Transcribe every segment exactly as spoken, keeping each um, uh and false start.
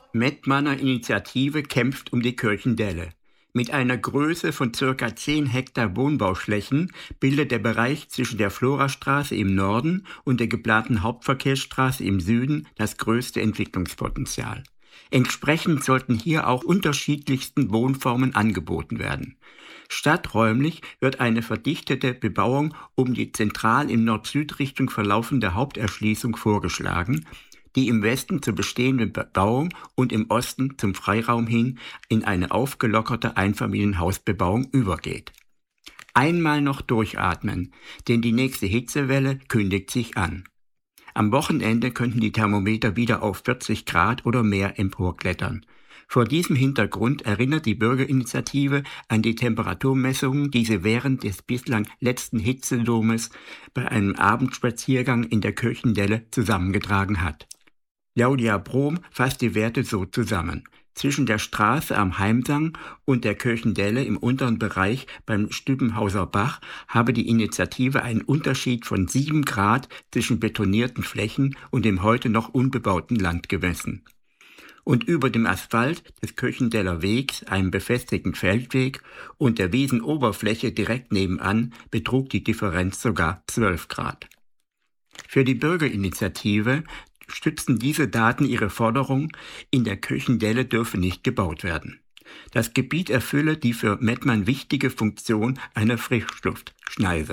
Mettmanner Initiative kämpft um die Kirchendelle. Mit einer Größe von ca. zehn Hektar Wohnbauflächen bildet der Bereich zwischen der Florastraße im Norden und der geplanten Hauptverkehrsstraße im Süden das größte Entwicklungspotenzial. Entsprechend sollten hier auch unterschiedlichsten Wohnformen angeboten werden. Stadträumlich wird eine verdichtete Bebauung um die zentral in Nord-Süd-Richtung verlaufende Haupterschließung vorgeschlagen, die im Westen zur bestehenden Bebauung und im Osten zum Freiraum hin in eine aufgelockerte Einfamilienhausbebauung übergeht. Einmal noch durchatmen, denn die nächste Hitzewelle kündigt sich an. Am Wochenende könnten die Thermometer wieder auf vierzig Grad oder mehr emporklettern. Vor diesem Hintergrund erinnert die Bürgerinitiative an die Temperaturmessungen, die sie während des bislang letzten Hitzedomes bei einem Abendspaziergang in der Kirchendelle zusammengetragen hat. Claudia Brohm fasst die Werte so zusammen. Zwischen der Straße am Heimsang und der Kirchendelle im unteren Bereich beim Stübenhauser Bach habe die Initiative einen Unterschied von sieben Grad zwischen betonierten Flächen und dem heute noch unbebauten Land gemessen. Und über dem Asphalt des Kirchendeller Wegs, einem befestigten Feldweg, und der Wiesenoberfläche direkt nebenan betrug die Differenz sogar zwölf Grad. Für die Bürgerinitiative stützen diese Daten ihre Forderung, in der Kirchendelle dürfe nicht gebaut werden. Das Gebiet erfülle die für Mettmann wichtige Funktion einer Frischluftschneise.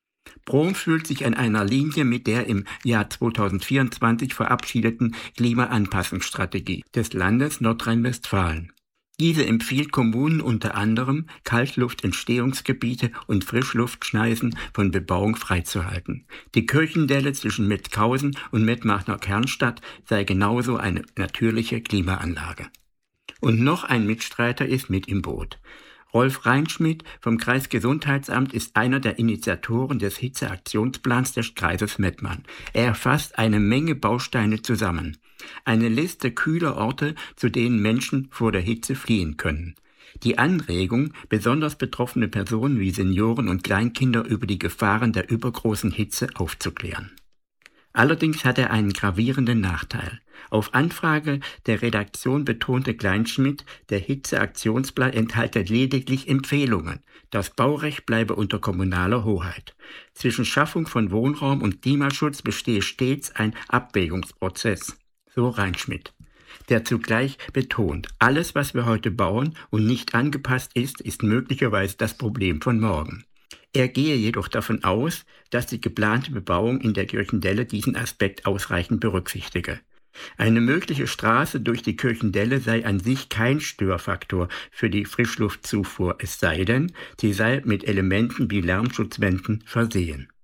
Brohm fühlt sich an einer Linie mit der im Jahr zweitausendvierundzwanzig verabschiedeten Klimaanpassungsstrategie des Landes Nordrhein-Westfalen. Diese empfiehlt Kommunen unter anderem, Kaltluftentstehungsgebiete und Frischluftschneisen von Bebauung freizuhalten. Die Kirchendelle zwischen Metzghausen und Mettmanner Kernstadt sei genauso eine natürliche Klimaanlage. Und noch ein Mitstreiter ist mit im Boot. Rolf Reinschmidt vom Kreisgesundheitsamt ist einer der Initiatoren des Hitzeaktionsplans des Kreises Mettmann. Er erfasst eine Menge Bausteine zusammen. Eine Liste kühler Orte, zu denen Menschen vor der Hitze fliehen können. Die Anregung, besonders betroffene Personen wie Senioren und Kleinkinder über die Gefahren der übergroßen Hitze aufzuklären. Allerdings hat er einen gravierenden Nachteil. Auf Anfrage der Redaktion betonte Kleinschmidt, der Hitzeaktionsplan enthalte lediglich Empfehlungen. Das Baurecht bleibe unter kommunaler Hoheit. Zwischen Schaffung von Wohnraum und Klimaschutz bestehe stets ein Abwägungsprozess, so Reinschmidt, der zugleich betont, alles, was wir heute bauen und nicht angepasst ist, ist möglicherweise das Problem von morgen. Er gehe jedoch davon aus, dass die geplante Bebauung in der Kirchendelle diesen Aspekt ausreichend berücksichtige. Eine mögliche Straße durch die Kirchendelle sei an sich kein Störfaktor für die Frischluftzufuhr, es sei denn, sie sei mit Elementen wie Lärmschutzwänden versehen.